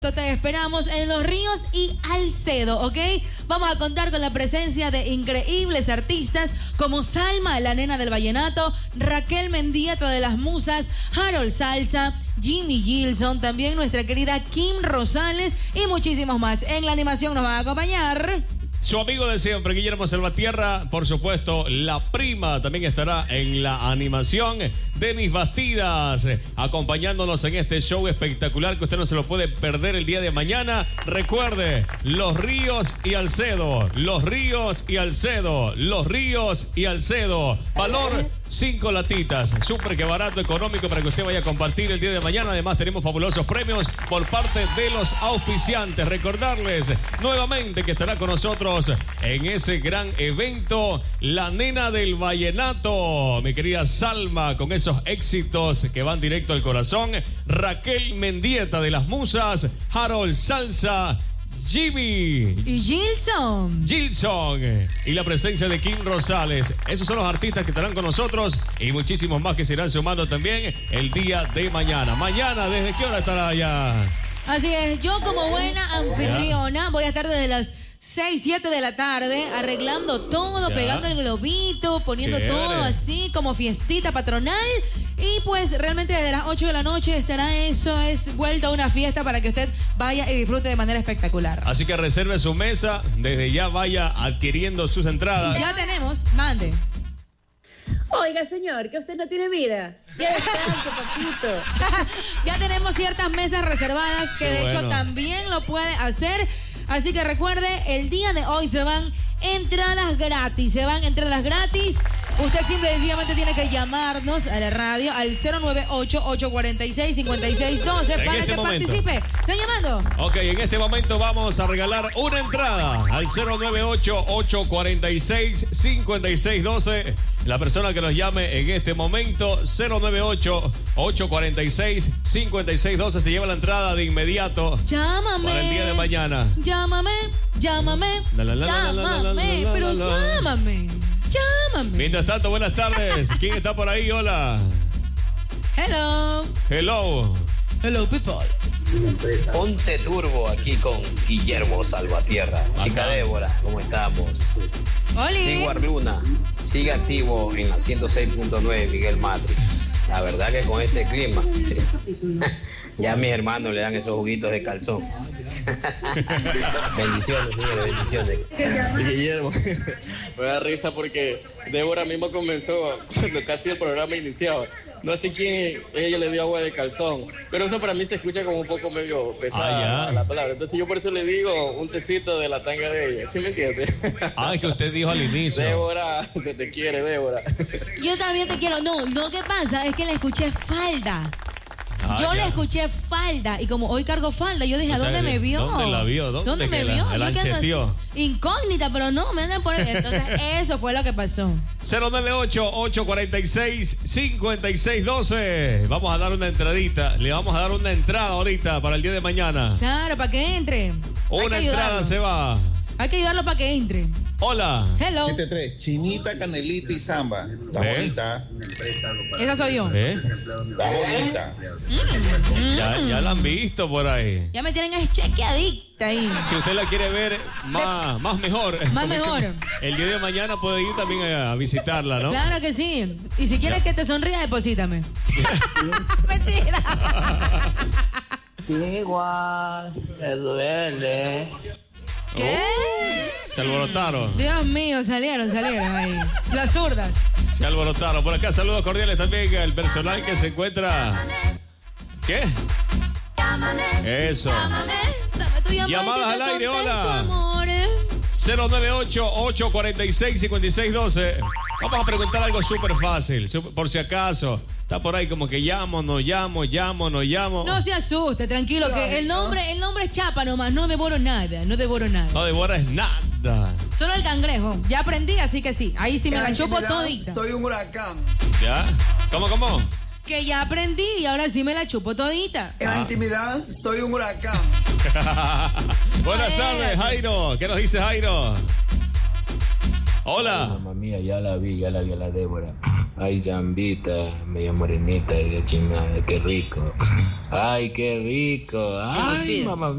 Te esperamos en Los Ríos y Alcedo, ¿ok? Vamos a contar con la presencia de increíbles artistas como Salma, la nena del vallenato, Raquel Mendieta de las Musas, Harold Salsa, Jimmy Gilson, también nuestra querida Kim Rosales y muchísimos más. En la animación nos va a acompañar su amigo de siempre, Guillermo Salvatierra. Por supuesto, la prima también estará en la animación. Denis Bastidas, acompañándonos en este show espectacular que usted no se lo puede perder el día de mañana. Recuerde, Los Ríos y Alcedo. Los Ríos y Alcedo. Los Ríos y Alcedo. Valor 5 latitas. Súper que barato, económico para que usted vaya a compartir el día de mañana. Además, tenemos fabulosos premios por parte de los auspiciantes. Recordarles nuevamente que estará con nosotros en ese gran evento la nena del vallenato, mi querida Salma, con esos éxitos que van directo al corazón, Raquel Mendieta de las Musas, Harold Salsa, Jimmy y Gilson y la presencia de Kim Rosales. Esos son los artistas que estarán con nosotros y muchísimos más que se irán sumando también el día de mañana. Mañana, ¿desde qué hora estará allá? Así es, yo como buena anfitriona voy a estar desde las 6, 7 de la tarde arreglando todo, pegando el globito, poniendo todo así como fiestita patronal. Y pues realmente desde las 8 de la noche estará eso, es vuelta a una fiesta para que usted vaya y disfrute de manera espectacular. Así que reserve su mesa, desde ya vaya adquiriendo sus entradas. Ya tenemos, mande. Oiga, señor, que usted no tiene vida. Ya descanse, papito. Ya tenemos ciertas mesas reservadas que de hecho también lo puede hacer. Así que recuerde, el día de hoy se van entradas gratis. Usted simple y sencillamente tiene que llamarnos a la radio al 098-846-5612 para que participe. ¿Están llamando? Ok, en este momento vamos a regalar una entrada al 098-846-5612. La persona que nos llame en este momento, 098-846-5612, se lleva la entrada de inmediato. Llámame. Para el día de mañana. Llámame. Pero llámame. Mientras tanto, buenas tardes. ¿Quién está por ahí? Hola. Hello, people. Ponte turbo aquí con Guillermo Salvatierra. Chica Débora, ¿cómo estamos? Oli. Tiguar Luna, sigue activo en la 106.9 Miguel Matri. La verdad que con este clima, ya a mis hermanos le dan esos juguitos de calzón. Bendiciones, señores, bendiciones. Guillermo, me da risa porque Débora misma comenzó cuando casi el programa iniciaba. No sé quién ella le dio agua de calzón, pero eso para mí se escucha como un poco medio pesada la palabra. Entonces yo por eso le digo un tecito de la tanga de ella. ¿Sí me entiende? Es que usted dijo al inicio. Débora, se te quiere, Débora. Yo también te quiero. No, lo que pasa es que le escuché falda. Yo le escuché falda y como hoy cargo falda, yo dije, ¿a dónde me vio? ¿Dónde la vio? ¿Dónde me vio? El yo quedo incógnita, pero no, me andan por ahí. Entonces, eso fue lo que pasó. 098-846-5612. Vamos a dar una entradita. Le vamos a dar una entrada ahorita para el día de mañana. Claro, para que entre. Una entrada se va. Hay que ayudarlo para que entre. Hola. Hello. 73, Chinita, Canelita y Samba. Está bonita. Esa soy yo. Está bonita. Ya la han visto por ahí. Ya me tienen chequeadita ahí. Si usted la quiere ver más mejor. Más mejor. El día de mañana puede ir también a visitarla, ¿no? Claro que sí. Y si quieres que te sonría, deposítame. Mentira. Igual, me duele. ¿Qué? Se alborotaron. Dios mío, salieron ahí. Las zurdas. Se alborotaron. Por acá saludos cordiales también al personal que se encuentra. ¿Qué? Eso. Llamadas al aire, hola. 098-846-5612. Vamos a preguntar algo súper fácil, por si acaso. Está por ahí como que llamo. No se asuste, tranquilo, que el nombre es chapa nomás, no devoro nada. No devoras nada. Solo el cangrejo, ya aprendí, así que sí, ahí sí me la chupo todita. Soy un huracán. ¿Ya? ¿Cómo? Que ya aprendí y ahora sí me la chupo todita. En la intimidad, soy un huracán. Buenas tardes, Jairo. ¿Qué nos dice Jairo? Hola. Mamá mía, ya la vi a la Débora. Ay, Jambita, medio morenita y de chingada, qué rico. Ay, qué rico. Ay, mamá